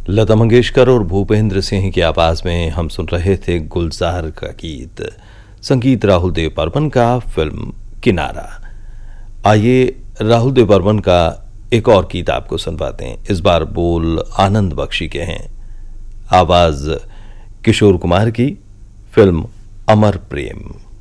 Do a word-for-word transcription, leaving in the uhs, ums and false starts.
लता मंगेशकर और भूपेंद्र सिंह की आवाज में हम सुन रहे थे गुलजार का गीत, संगीत राहुल देव बर्मन का, फिल्म किनारा। आइए राहुल देव बर्मन का एक और गीत आपको सुनवाते हैं। इस बार बोल आनंद बख्शी के हैं, आवाज किशोर कुमार की, फिल्म अमर प्रेम।